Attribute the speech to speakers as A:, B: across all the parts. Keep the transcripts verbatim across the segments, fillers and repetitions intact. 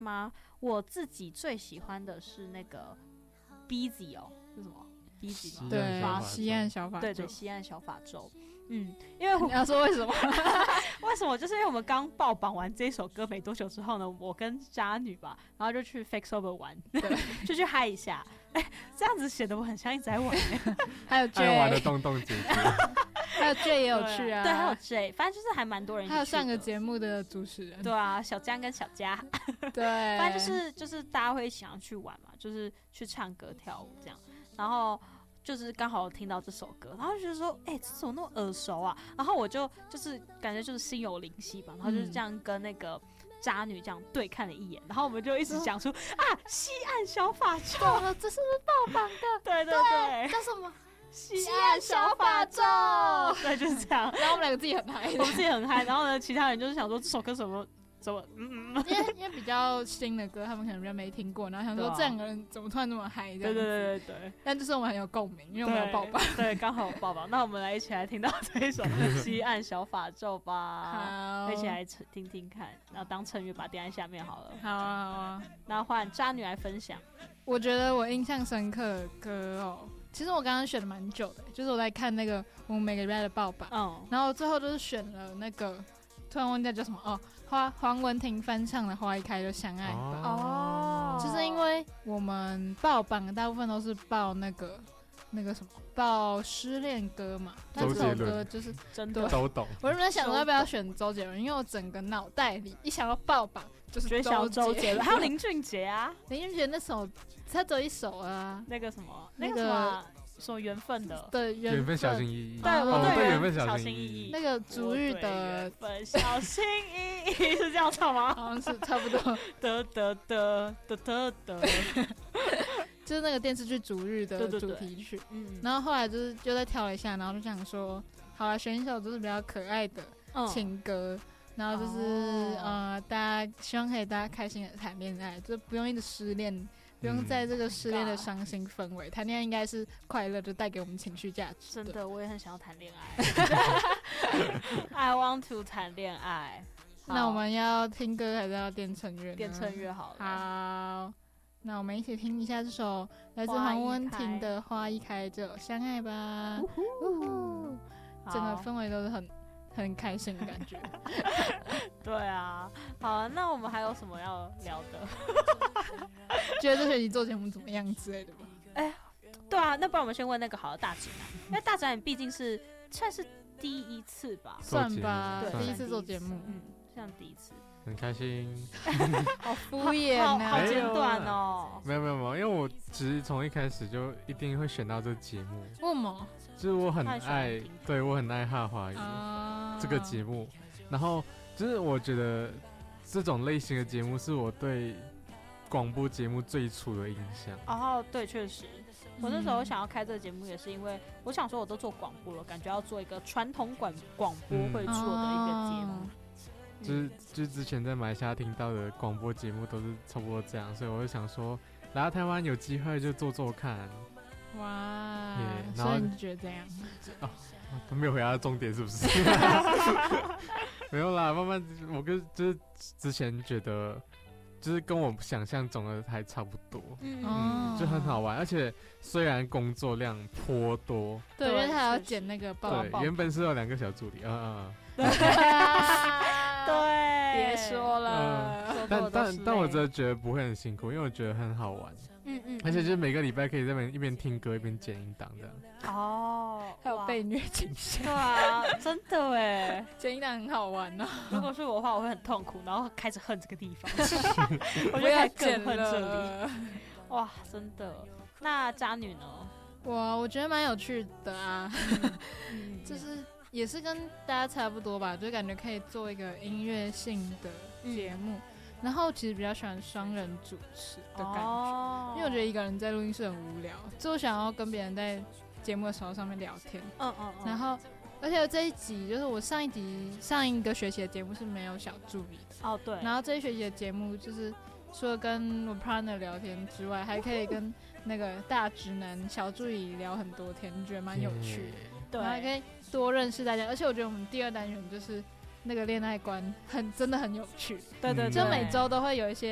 A: 吗？我自己最喜欢的是那个 Busy 哦，是什么 ？Busy 吗？
B: 对，西岸小法咒。
A: 对对，西岸小法咒。嗯，因为我
B: 你要说为什么？
A: 为什么？就是因为我们刚爆榜完这一首歌没多久之后呢，我跟渣女吧，然后就去 Fake Sober 玩，就去嗨一下。哎、欸，这样子显得我很像一直在玩。
B: 还有 J
C: 爱玩的动动姐姐，
B: 还有 J 也有去啊，
A: 对，还有 J， 反正就是还蛮多人一起去的。
B: 还有上个节目的主持人，
A: 对啊，小江跟小佳，
B: 对，
A: 反正就是就是大家会想要去玩嘛，就是去唱歌跳舞这样，然后。就是刚好听到这首歌，然后就觉得说，哎、欸，这首那么耳熟啊，然后我就就是感觉就是心有灵犀吧，然后就是这样跟那个渣女这样对看了一眼，然后我们就一直讲出、嗯、啊，西岸小法咒，
B: 这是不是爆榜的？
A: 对对对，
B: 叫什么？
A: 西岸小法咒，对，就是这样。
B: 然后我们两个自己很嗨，
A: 我们自己很嗨，然后呢，其他人就是想说这首歌什么。怎么？嗯嗯，
B: 因为因为比较新的歌，他们可能比较没听过，然后想说、啊、这两个人怎么突然那么嗨？对
A: 对对对对。
B: 但就是我们很有共鸣，因为我们有爆榜，
A: 对，刚好有爆榜。那我们来一起来听到这一首《西岸小法咒》吧，
B: 好，
A: 一起来听听看，然后当衬乐把它点在下面好了。
B: 好啊好啊，
A: 那换渣女来分享。
B: 我觉得我印象深刻的歌哦。其实我刚刚选了蛮久的，就是我在看那个我们每个礼拜的爆榜，嗯，然后最后就是选了那个。突然忘记叫什么哦，花黄文婷翻唱的《花一开就相爱吧》哦，就是因为我们报榜的大部分都是报那个那个什么报失恋歌嘛，但这首歌就是
A: 真的
C: 周董。
B: 我原本想说要不要选周杰伦，因为我整个脑袋里一想到报榜就是周
A: 周杰伦，还有林俊杰啊，
B: 林俊杰那首他只有一首啊，
A: 那个什么那个什么。什么缘分的？
B: 对，
C: 缘分小心翼翼。
A: 对，我对
C: 缘分
A: 小
C: 心翼
A: 翼翼。
B: 那个竹玉的
A: 缘分小心翼翼是这样唱吗？
B: 好像是差不多。
A: 得得得得得得，
B: 就是那个电视剧《竹玉》的主题曲。嗯。然后后来就是就再挑了一下，然后就想说，好了，选一首就是比较可爱的情歌。嗯，然后就是、哦、呃，大家希望可以大家开心的谈恋爱，就不用一直失恋。不用在这个失恋的伤心氛围，谈恋爱应该是快乐，就带给我们情绪价值。
A: 真的，我也很想要谈恋爱。I want to 谈恋爱。
B: 那我们要听歌还是要点衬乐？
A: 点衬乐好了。
B: 好，那我们一起听一下这首来自黄文婷的《花一开就相爱吧》。整个氛围都是很。很开心的感觉。
A: 对啊，好啊，那我们还有什么要聊的？
B: 觉得这学期做节目怎么样之类的吧？
A: 哎、欸，对啊，那不然我们先问那个好的大直男，因为大直男毕竟是算是第一次吧，
B: 算吧，第一次做节目，
A: 嗯，像第一次，
C: 很开心。
B: 好敷衍啊，
A: 好简短哦。
C: 没有没有没有，因为我其实从一开始就一定会选到这个节目。
B: 为什么？
C: 就是我很爱，对我很爱哈华语、啊、这个节目，然后就是我觉得这种类型的节目是我对广播节目最初的印象。
A: 哦，对，确实，我那时候想要开这个节目也是因为我想说我都做广播了，感觉要做一个传统广广播会做的一个节目。嗯
C: 嗯、就是就是之前在马来西亚听到的广播节目都是差不多这样，所以我就想说来到台湾有机会就做做看。
B: 哇， yeah, 所以你觉得这样？
C: 哦，他没有回答重点是不是？没有啦，慢慢我跟就是之前觉得，就是跟我想象中的还差不多，嗯，嗯就很好玩，而且虽然工作量颇多，
B: 对，因为他还要剪那个报
C: 对，原本是有两个小助理，嗯嗯，
A: 对，对，
B: 别说了，
C: 嗯、但但但我真的觉得不会很辛苦，因为我觉得很好玩。嗯嗯，而且就是每个礼拜可以在那边一边听歌一边剪音档这样。
A: 哦，
B: 还有被虐倾向。
A: 对啊，真的哎，
B: 剪音档很好玩哦。
A: 如果是我的话，我会很痛苦，然后开始恨这个地方。我就开始更恨这里。哇，真的。那渣女呢？
B: 我我觉得蛮有趣的啊，嗯、就是也是跟大家差不多吧，就感觉可以做一个音乐性的节目。嗯然后其实比较喜欢双人主持的感觉，哦、因为我觉得一个人在录音室很无聊，就想要跟别人在节目的时候上面聊天。嗯嗯嗯。然后，而且这一集就是我上一集上一个学期的节目是没有小助理的。
A: 哦，对。
B: 然后这一学期的节目就是除了跟我 partner 聊天之外，还可以跟那个大直男小助理聊很多天，觉得蛮有趣的。对。然后还可以多认识大家，而且我觉得我们第二单元就是。那个恋爱观很真的很有趣，
A: 对对对，
B: 就每周都会有一些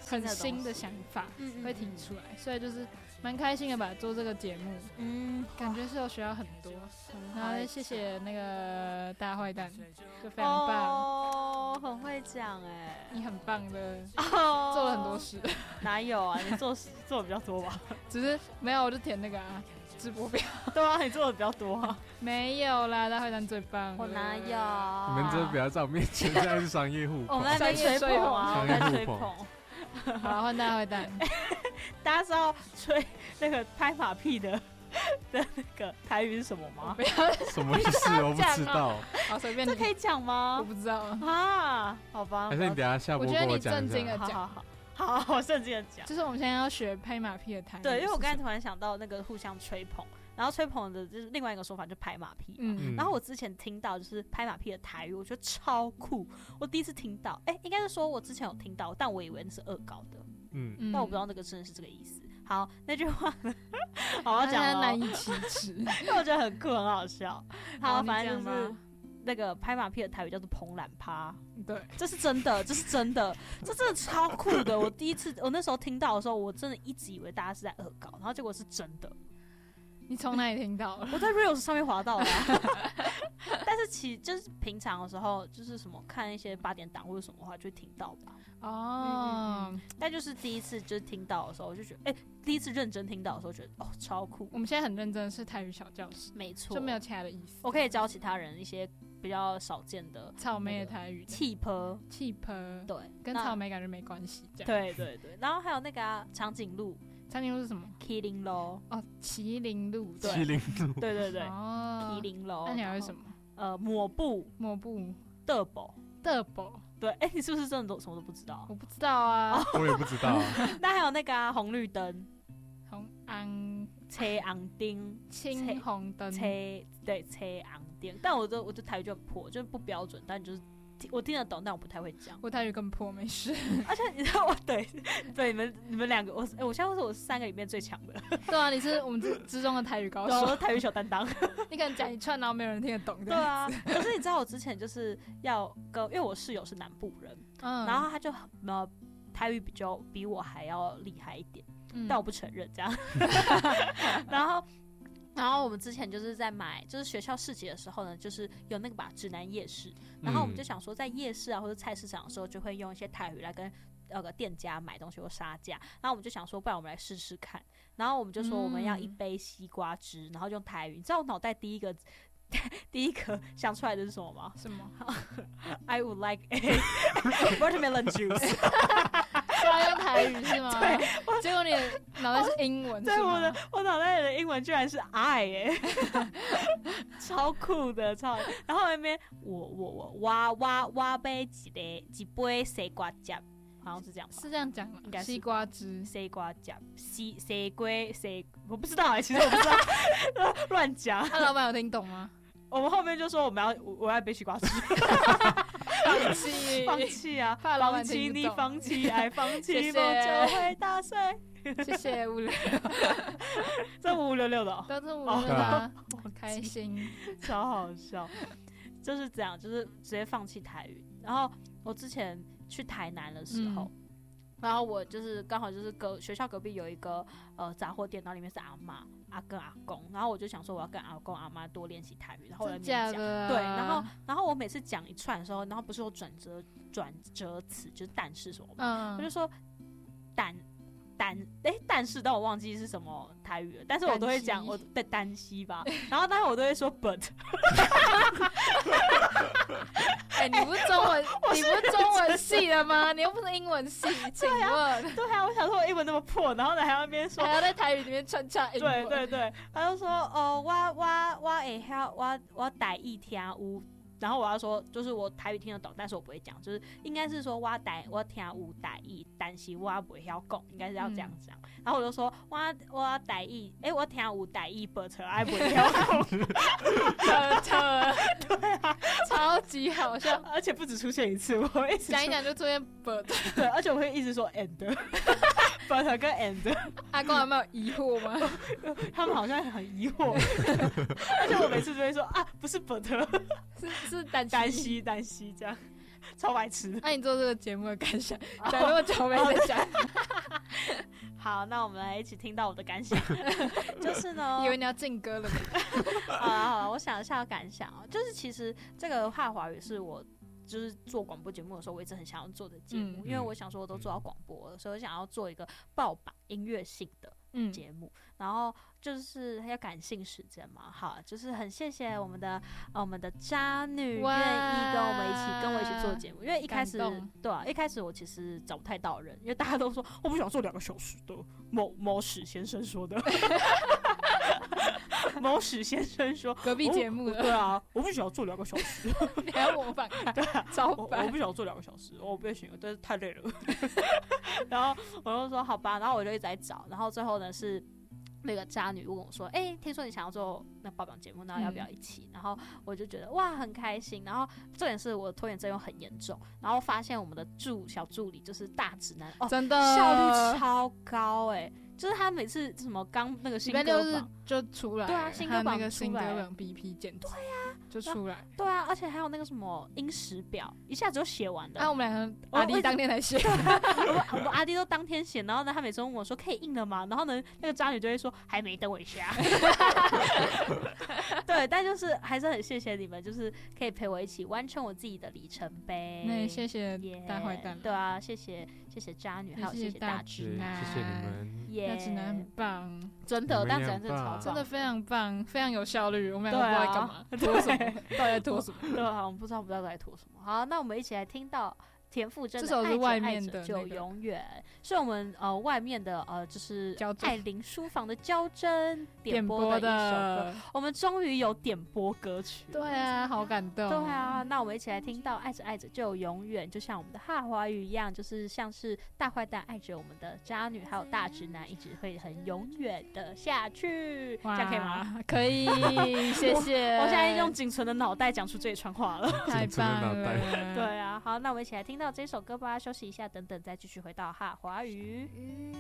B: 很新的想法会提出来，所以就是蛮开心的吧，做这个节目，嗯，感觉是有学到很多，然后谢谢那个大坏蛋，就非常棒，
A: 哦，很会讲哎，
B: 你很棒的，哦、做了很多事，
A: 哪有啊？你做做的比较多吧？
B: 只是没有，我就填那个啊。直播表
A: 对啊，你做的比较多啊。
B: 没有啦，大坏蛋最棒。
A: 我哪有？
C: 你们这不要在我面前，现在是商业互捧。
A: 我们在吹捧啊，我们在吹捧。
B: 好，换大坏蛋。
A: 大家知道吹那个拍马屁的的那个台语是什么吗？
B: 不要
C: 什么意思？我不知道。
B: 好，随便。
A: 这可以讲吗？
B: 我不知道
A: 啊。好吧。
C: 还是你等下下播跟我讲一下。
A: 好好好。好，我正经的讲，
B: 就是我们现在要学拍马屁的台语。
A: 对，因为我刚才突然想到那个互相吹捧，然后吹捧的就是另外一个说法，就拍马屁嘛。嗯、然后我之前听到就是拍马屁的台语，我觉得超酷。我第一次听到，哎、欸，应该是说我之前有听到，但我以为那是恶搞的。嗯，但我不知道那个真的是这个意思。好，那句话呢，好好讲哦。
B: 难以启齿，
A: 因为我觉得很酷，很好笑。好，反正就是。那个拍马屁的台语叫做蓬懒趴，
B: 对，
A: 这是真的，这是真的，这真的超酷的。我第一次，我那时候听到的时候，我真的一直以为大家是在恶搞，然后结果是真的。
B: 你从哪里听到了？
A: 我在 Reels 上面滑到的、啊。但是其就是平常的时候，就是什么看一些八点档或者什么的话，就会听到吧。哦、嗯，但就是第一次就是听到的时候，我就觉得，哎、欸，第一次认真听到的时候，觉得哦，超酷。
B: 我们现在很认真的是台语小教室，
A: 没错，
B: 就没有其他的意思。
A: 我可以教其他人一些比较少见的
B: 草莓的台语，
A: 气泡，
B: 气泡，
A: 对，
B: 跟草莓感觉没关系。这样，
A: 对对对。然后还有那个、啊、长颈鹿。
B: 长颈鹿是什么？
A: 麒麟鹿
B: 哦，麒麟鹿，
C: 麒麟鹿，
A: 对对对，哦，麒麟鹿。
B: 那你还会什么？
A: 呃，抹布，
B: 抹布，
A: 德宝，
B: 德宝。
A: 对，哎、欸，你是不是真的都什么都不知道？
B: 我不知道啊，
C: 我也不知道、啊。
A: 那还有那个啊，红绿灯，
B: 红红
A: 车红灯，
B: 青红灯，
A: 车对车红灯。但我的我的台语就很破，就是不标准，但就是。我听得懂，但我不太会讲。
B: 我台语更破，没事。
A: 而且你知道我对对你们你们两个，我哎、欸，我现在是我三个里面最强的。
B: 对啊，你是我们之之中的台语高手，
A: 我是台语小担当。
B: 你可能讲一串，然后没有人听得懂。
A: 对啊，可是你知道我之前就是要跟，因为我室友是南部人，嗯，然后他就呃台语比较比我还要厉害一点，嗯、但我不承认这样。然后。然后我们之前就是在买，就是学校市集的时候呢，就是有那个吧指南夜市，然后我们就想说，在夜市啊或者菜市场的时候，就会用一些台语来跟那个店家买东西或杀价。然后我们就想说，不然我们来试试看。然后我们就说我们要一杯西瓜汁，然后用台语。你知道我脑袋第一个第一个想出来的是什么吗？
B: 什么
A: ？I would like a watermelon juice 。
B: 要用台语是吗？
A: 对，
B: 结果你脑袋是英文，
A: 对，我的我脑袋的英文居然是 I 耶，超酷的，超。然后那边我我我我我我杯一个一杯西瓜汁，好像是这样吧？
B: 是这样讲吗？
A: 应该是
B: 西瓜汁，
A: 西瓜汁，西西瓜西，我不知道哎、欸，其实我不知道，乱讲。
B: 那老板有听懂吗？
A: 我们后面就说我们要我要杯西瓜汁。
B: 放弃，
A: 放弃啊！
B: 怕老板
A: 放弃你，放弃爱，放弃
B: 梦
A: 就会打碎。
B: 谢谢五六六，
A: 这五五六六的、哦，
B: 都是五六六的，好开心，
A: 超好笑。就是这样，就是直接放弃台语。然后我之前去台南的时候。嗯然后我就是刚好就是隔学校隔壁有一个呃杂货店，然后里面是阿嬷、阿跟阿公，然后我就想说我要跟阿公阿嬷多练习台语，然后我在那边讲，对，然后然后我每次讲一串的时候，然后不是有转折转折词，就是但是什么嘛，嗯、我就说但但哎但是，但我忘记是什么台语了，但是我都会讲我的单西吧，然后当然我都会说 but 。
B: 哎、欸，你不是中文，你不是中文系的吗？你又不是英文系，请问？
A: 对啊，对啊，我想说我英文那么破，然后呢还要那边说，
B: 还要在台语里面穿插英文。
A: 对对对，他就说哦，我我我会晓，我我台语听有。然后我要说，就是我台语听得懂，但是我不会讲，就是应该是说我台我听有台语，但是我不会晓讲，应该是要这样讲。嗯、然后我就说我我台语，哎、欸，我听有台语 ，but 我不会晓讲
B: ，but
A: 对啊，
B: 超级好笑，
A: 而且不止出现一次，我会一直
B: 讲一讲就出现 but，
A: 对，而且我会一直说 and，but 跟 and。
B: 阿公有没有疑惑吗？
A: 他们好像很疑惑，而且我每次就会说啊，不是 but。
B: 是是单
A: 单西单西这样， 超白痴。
B: 那、啊、你做这个节目的感想？讲那么久没得讲。
A: 好，那我们来一起听到我的感想。就是呢，
B: 以为你要进歌了呢。
A: 好了好了，我想一下感想啊，就是其实这个哈华语是我。就是做广播节目的时候，我一直很想要做的节目，嗯、因为我想说我都做到广播了，所以我想要做一个爆榜音乐性的节目。嗯、然后就是要感性时间嘛，好，就是很谢谢我们的、呃、我们的渣女愿意跟我们一起跟我一起做节目，因为一开始对啊，一开始我其实找不太到人，因为大家都说我不想做两个小时的，某某史先生说的。某史先生说：“
B: 隔壁节目
A: 的，对啊，我不想要做两个小时，
B: 你还要模仿看，
A: 对啊，
B: 超
A: 白，我不想要做两个小时，我不行，但是太累了。然后我就说好吧，然后我就一直在找，然后最后呢是那个渣女问我说：“哎、欸，听说你想要做那报榜节目，然后要不要一起？”嗯、然后我就觉得哇很开心，然后重点是我的拖延症又很严重，然后发现我们的助小助理就是大直男，哦，
B: 真的
A: 效率超高哎、欸。就是他每次什么刚那个新歌榜
B: 就出来，
A: 对啊，新歌榜
B: 那个新歌榜 B P 剪辑，对
A: 啊，
B: 就出来，
A: 对啊，而且还有那个什么音时表，一下子就写完的。
B: 啊，我们两个阿弟当天才写，
A: 我我阿弟都当天写，然后呢，他每次问我说可以印了吗？然后呢，那个渣女就会说还没，等我一下。对，但就是还是很谢谢你们，就是可以陪我一起完成我自己的里程碑。
B: 那也谢谢大坏蛋，
A: 对啊，谢谢谢谢渣女，还有谢谢大直男，
C: 谢谢你们。
B: 大直男很棒，
A: 真的，大直男真的超棒，
B: 真的非常棒，非常有效率。我们两个不知道在干嘛，拖什么？到底在拖什么？
A: 对啊，我们不知道不知道在拖什么。好，那我们一起来听到田馥甄的《
B: 这首是外面的、那個、
A: 就永远》，是我们呃外面的呃就是艾琳书房的娇珍点播的一首歌，我们终于有点播歌曲。
B: 对啊，好感动。
A: 对啊，那我们一起来听到《爱着爱着就永远》，就像我们的哈华语一样，就是像是大坏蛋爱着我们的渣女，还有大直男，一直会很永远的下去。这样可以吗？
B: 可以，谢谢。
A: 我, 我现在用仅存的脑袋讲出这一串话了，
B: 太棒了。
A: 对啊，好，那我们一起来听到这首歌吧，休息一下，等等再继续回到哈华语。